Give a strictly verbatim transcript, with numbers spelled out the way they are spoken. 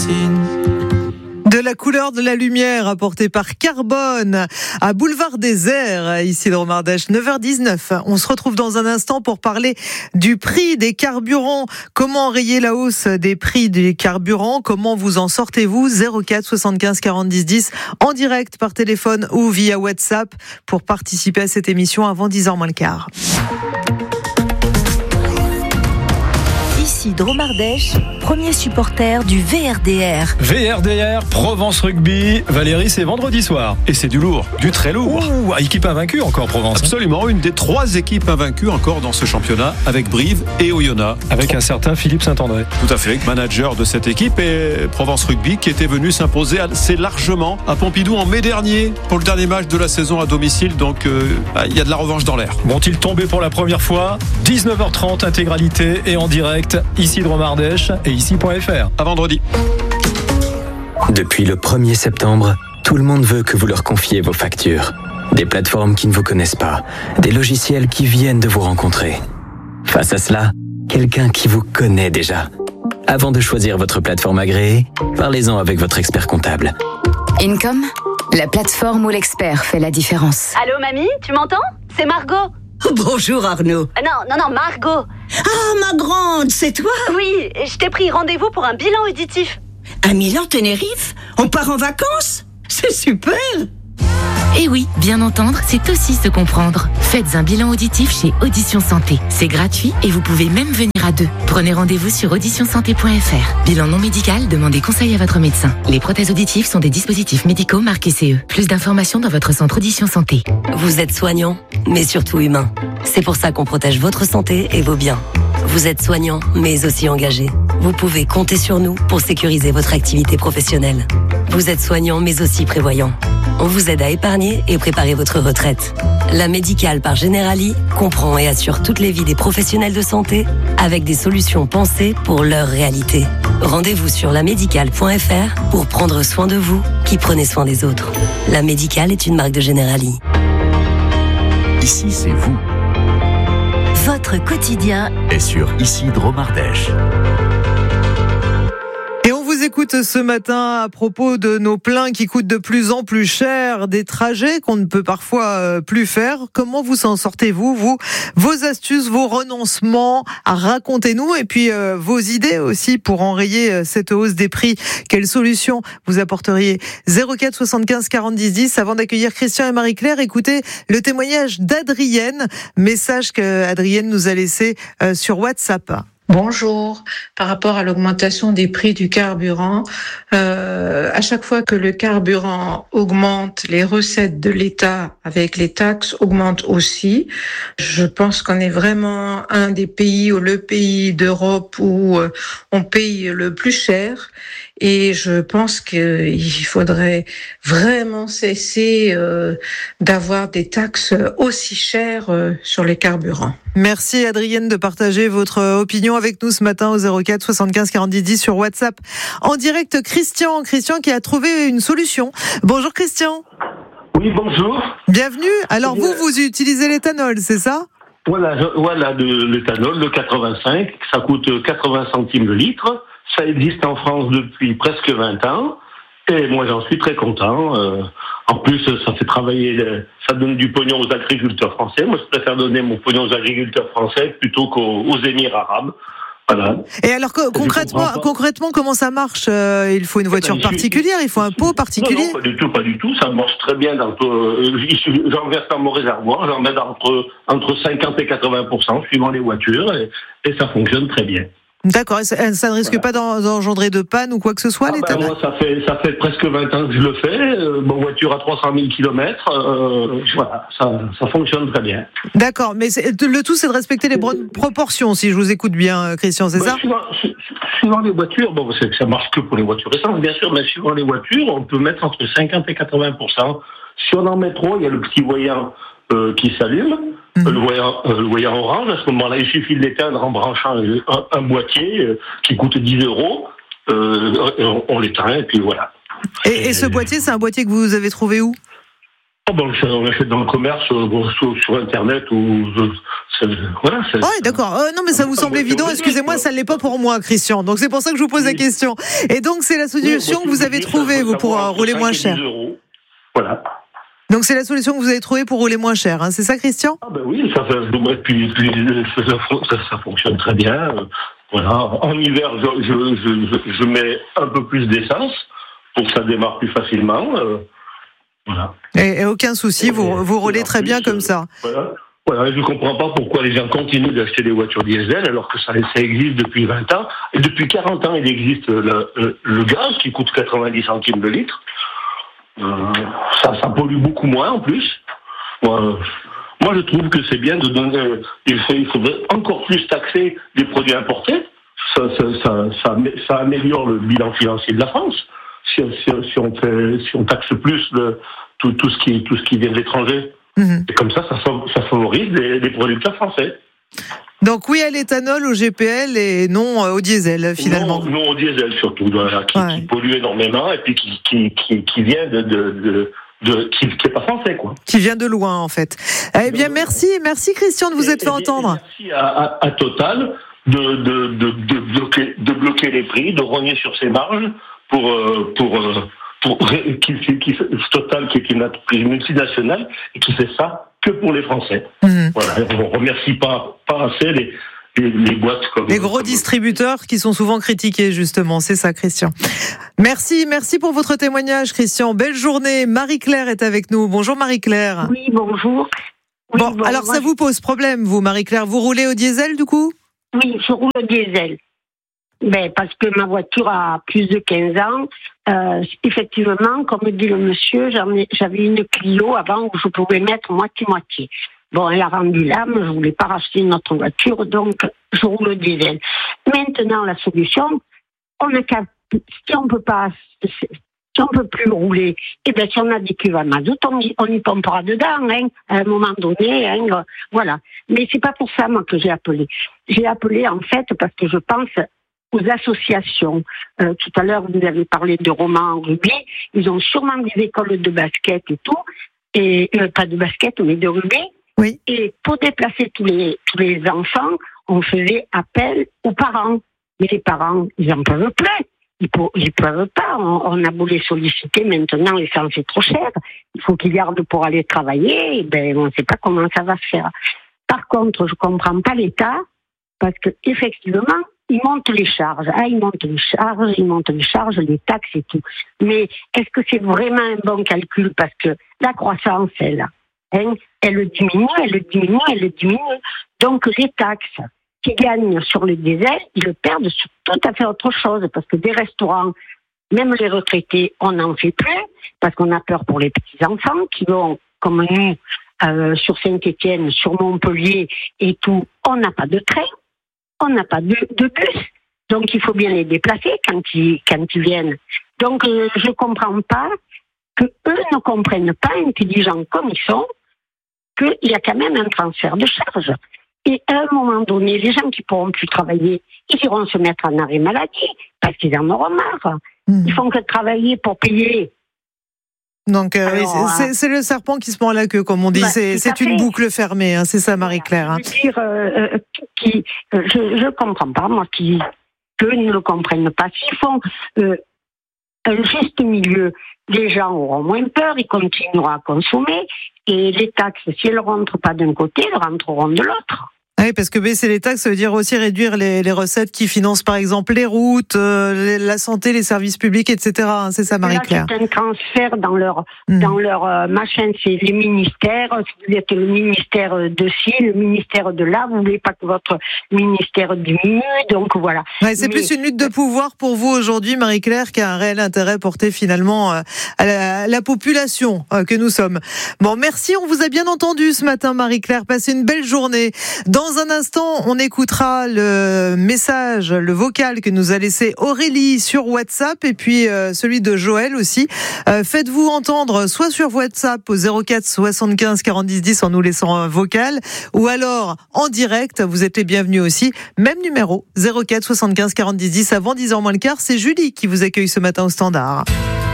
fascine. De la couleur de la lumière apportée par Carbone à Boulevard des Airs, ici dans Romardèche, neuf heures dix-neuf. On se retrouve dans un instant pour parler du prix des carburants. Comment enrayer la hausse des prix des carburants? Comment vous en sortez-vous? zéro quatre soixante-quinze quarante dix dix en direct par téléphone ou via WhatsApp pour participer à cette émission avant dix heures moins le quart. Ici Dromardèche, premier supporter du V R D R. V R D R, Provence Rugby. Valérie, c'est vendredi soir. Et c'est du lourd, du très lourd. Ouh, équipe invaincue encore, Provence. Absolument, une des trois équipes invaincues encore dans ce championnat, avec Brive et Oyonnax. Avec un certain Philippe Saint-André. Tout à fait, manager de cette équipe, et Provence Rugby qui était venu s'imposer assez largement à Pompidou en mai dernier pour le dernier match de la saison à domicile. Donc euh, il y a de la revanche dans l'air. Vont-ils tomber pour la première fois? dix-neuf heures trente, intégralité et en direct, ici de Romardèche et ici.fr. À vendredi. Depuis le premier septembre, tout le monde veut que vous leur confiez vos factures. Des plateformes qui ne vous connaissent pas, des logiciels qui viennent de vous rencontrer. Face à cela, quelqu'un qui vous connaît déjà. Avant de choisir votre plateforme agréée, parlez-en avec votre expert comptable. Income, la plateforme où l'expert fait la différence. Allô mamie, tu m'entends? C'est Margot. Bonjour Arnaud. Euh, non, non, non, Margot. Ah, ma grande, c'est toi? Oui, je t'ai pris rendez-vous pour un bilan auditif. À Milan-Tenerife? On part en vacances? C'est super! Et oui, bien entendre, c'est aussi se comprendre. Faites un bilan auditif chez Audition Santé. C'est gratuit et vous pouvez même venir à deux. Prenez rendez-vous sur audition santé point f r. Bilan non médical, demandez conseil à votre médecin. Les prothèses auditives sont des dispositifs médicaux marqués C E. Plus d'informations dans votre centre Audition Santé. Vous êtes soignant, mais surtout humain. C'est pour ça qu'on protège votre santé et vos biens. Vous êtes soignant, mais aussi engagé. Vous pouvez compter sur nous pour sécuriser votre activité professionnelle. Vous êtes soignant, mais aussi prévoyant. On vous aide à épargner et préparer votre retraite. La Médicale par Generali comprend et assure toutes les vies des professionnels de santé avec des solutions pensées pour leur réalité. Rendez-vous sur la médicale point f r pour prendre soin de vous qui prenez soin des autres. La Médicale est une marque de Generali. Ici, c'est vous. Votre quotidien est sur Ici Dromardèche. Et on vous écoute ce matin à propos de nos pleins qui coûtent de plus en plus cher, des trajets qu'on ne peut parfois plus faire. Comment vous en sortez-vous, vous? Vos astuces, vos renoncements, racontez-nous. Et puis euh, vos idées aussi pour enrayer cette hausse des prix. Quelles solutions vous apporteriez? zéro quatre soixante-quinze quarante dix dix. Avant d'accueillir Christian et Marie-Claire, écoutez le témoignage d'Adrienne. Message qu'Adrienne nous a laissé euh, sur WhatsApp. Bonjour. Par rapport à l'augmentation des prix du carburant, euh, à chaque fois que le carburant augmente, les recettes de l'État avec les taxes augmentent aussi. Je pense qu'on est vraiment un des pays ou le pays d'Europe où euh, on paye le plus cher. Et je pense qu'il faudrait vraiment cesser euh, d'avoir des taxes aussi chères euh, sur les carburants. Merci Adrienne de partager votre opinion avec nous ce matin au zéro quatre soixante-quinze quarante dix dix sur WhatsApp. En direct, Christian, Christian qui a trouvé une solution. Bonjour Christian. Oui, bonjour. Bienvenue. Alors vous, vous utilisez l'éthanol, c'est ça? Voilà, je, voilà de l'éthanol, le quatre-vingt-cinq, ça coûte quatre-vingts centimes le litre. Ça existe en France depuis presque vingt ans. Et moi, j'en suis très content. Euh, en plus, ça fait travailler, ça donne du pognon aux agriculteurs français. Moi, je préfère donner mon pognon aux agriculteurs français plutôt qu'aux aux Émirats arabes. Voilà. Et alors, co- concrètement, concrètement, comment ça marche? euh, Il faut une voiture eh ben, particulière, il faut un pot particulier? Non, non, pas du tout, pas du tout. Ça marche très bien. Dans, euh, j'en verse dans mon réservoir, j'en mets entre, entre cinquante et quatre-vingts pour cent suivant les voitures, et, et ça fonctionne très bien. D'accord, et ça, ça ne risque voilà. pas d'engendrer de panne ou quoi que ce soit, ah l'état ben moi, ça fait, ça fait presque vingt ans que je le fais. Euh, ma voiture a trois cent mille kilomètres. Euh, voilà, ça, ça fonctionne très bien. D'accord, mais c'est, le tout, c'est de respecter les bonnes proportions, si je vous écoute bien, Christian, c'est ben, ça suivant, suivant les voitures, bon, c'est, ça marche que pour les voitures essence, bien sûr, mais suivant les voitures, on peut mettre entre cinquante et quatre-vingts pour cent. Si on en met trop, il y a le petit voyant euh, qui s'allume. Mmh. Le, voyant, euh, le voyant orange, à ce moment-là, il suffit de l'éteindre en branchant un, un boîtier euh, qui coûte dix euros. Euh, on, on l'éteint et puis voilà. Et, et ce boîtier, c'est un boîtier que vous avez trouvé où? Oh bon, on achète dans le commerce, bon, sur, sur Internet ou c'est, voilà. C'est, ouais, d'accord. Euh, non, mais ça vous semble évident. Excusez-moi, ça ne l'est pas pour moi, Christian. Donc c'est pour ça que je vous pose oui. la question. Et donc c'est la solution oui, que vous avez trouvée, vous, pour rouler moins cher. Voilà. Donc c'est la solution que vous avez trouvée pour rouler moins cher, hein, c'est ça, Christian ? Ah ben oui, ça, ça, puis, puis, ça, ça, ça fonctionne très bien. Voilà. En hiver, je, je, je, je mets un peu plus d'essence pour que ça démarre plus facilement. Euh, voilà. Et, et aucun souci, et vous, vous roulez très bien comme ça. Voilà. Voilà, je ne comprends pas pourquoi les gens continuent d'acheter des voitures diesel alors que ça, ça existe depuis vingt ans. Et depuis quarante ans, il existe le, le, le gaz qui coûte quatre-vingt-dix centimes de litre. Euh, ça, ça pollue beaucoup moins en plus. Moi, moi, je trouve que c'est bien de donner. Il, faut, il faudrait encore plus taxer les produits importés. Ça, ça, ça, ça, ça améliore le bilan financier de la France. Si, si, si on fait, si on taxe plus le, tout, tout ce qui, tout ce qui vient de l'étranger. Mmh. Et comme ça, ça, ça favorise les, les producteurs français. Donc oui à l'éthanol, au G P L et non au diesel finalement. Non, non au diesel surtout, voilà, qui, ouais. qui pollue énormément et puis qui, qui, qui, qui vient de, de, de, de qui, qui est pas français quoi. Qui vient de loin en fait. Eh bien merci, merci Christian de vous et, être fait et, entendre. Et merci à, à, à Total de, de, de, de, bloquer, de bloquer les prix, de rogner sur ses marges pour pour pour, pour qui, qui, Total qui est une entreprise multinationale et qui fait ça que pour les Français. Mmh. Voilà, on ne remercie pas, pas assez les, les, les boîtes comme... Les gros comme... distributeurs qui sont souvent critiqués, justement, c'est ça, Christian. Merci, merci pour votre témoignage, Christian. Belle journée. Marie-Claire est avec nous. Bonjour, Marie-Claire. Oui, bonjour. Oui, bon, bon, alors moi, ça vous pose problème, vous, Marie-Claire. Vous roulez au diesel, du coup ? Oui, je roule au diesel. Ben, parce que ma voiture a plus de quinze ans. Euh, effectivement, comme dit le monsieur, j'en ai, j'avais une Clio avant où je pouvais mettre moitié-moitié. Bon, elle a rendu l'âme, je voulais pas racheter une autre voiture, donc je roule au diesel. Maintenant, la solution, on a qu'à, si on peut pas, si on peut plus rouler, eh ben, si on a des cuves à mazout, on y, on y pompera dedans, hein, à un moment donné, hein, voilà. Mais c'est pas pour ça, moi, que j'ai appelé. J'ai appelé, en fait, parce que je pense aux associations. Euh, tout à l'heure, vous avez parlé de Roman en rugby. Ils ont sûrement des écoles de basket et tout. Et, euh, pas de basket, mais de rugby. Oui. Et pour déplacer tous les, tous les enfants, on faisait appel aux parents. Mais les parents, ils n'en peuvent plus. Ils ne peuvent pas. On, on a beau les solliciter. Maintenant, l'essence est trop cher. Il faut qu'ils gardent pour aller travailler. Et ben, on ne sait pas comment ça va se faire. Par contre, je ne comprends pas l'État. Parce que, effectivement, ils montent les charges. Ah, ils montent les charges, ils montent les charges, les taxes et tout. Mais est-ce que c'est vraiment un bon calcul? Parce que la croissance, elle, hein, elle diminue, elle diminue, elle diminue. Donc, les taxes qui gagnent sur le diesel, ils le perdent sur tout à fait autre chose. Parce que des restaurants, même les retraités, on n'en fait plus. Parce qu'on a peur pour les petits-enfants qui vont, comme nous, euh, sur Saint-Étienne, sur Montpellier et tout, on n'a pas de train. On n'a pas de, de bus, donc il faut bien les déplacer quand ils, quand ils viennent. Donc euh, je ne comprends pas que eux ne comprennent pas, intelligents comme ils sont, qu'il y a quand même un transfert de charge. Et à un moment donné, les gens qui ne pourront plus travailler, ils iront se mettre en arrêt maladie parce qu'ils en auront marre. Mmh. Ils font que travailler pour payer. Donc euh, Alors, c'est, c'est le serpent qui se mord la queue, comme on dit. Bah, c'est c'est une fait. boucle fermée, hein, c'est ça, Marie-Claire. Hein. Je veux dire, euh, qui, euh, je ne comprends pas, moi, qui qu'eux ne le comprennent pas. S'ils font euh, un juste milieu, les gens auront moins peur, ils continueront à consommer, et les taxes, si elles ne rentrent pas d'un côté, elles rentreront de l'autre. Oui, parce que baisser les taxes, ça veut dire aussi réduire les, les recettes qui financent par exemple les routes, euh, les, la santé, les services publics, et cetera. C'est ça, Marie-Claire. Là, c'est un transfert dans leur, mmh. dans leur euh, machin, c'est les ministères. Si vous êtes le ministère de ci, le ministère de là, vous ne voulez pas que votre ministère diminue, donc voilà. Ouais, c'est Mais... plus une lutte de pouvoir pour vous aujourd'hui, Marie-Claire, qui a un réel intérêt porté finalement euh, à, la, à la population euh, que nous sommes. Bon, merci, on vous a bien entendu ce matin, Marie-Claire. Passez une belle journée. Dans Dans un instant, on écoutera le message, le vocal que nous a laissé Aurélie sur WhatsApp et puis euh, celui de Joël aussi. Euh, faites-vous entendre soit sur WhatsApp au zéro quatre soixante-quinze quarante-dix dix en nous laissant un vocal ou alors en direct. Vous êtes les bienvenus aussi. Même numéro zéro quatre soixante-quinze quarante-dix dix avant dix heures moins le quart. C'est Julie qui vous accueille ce matin au standard.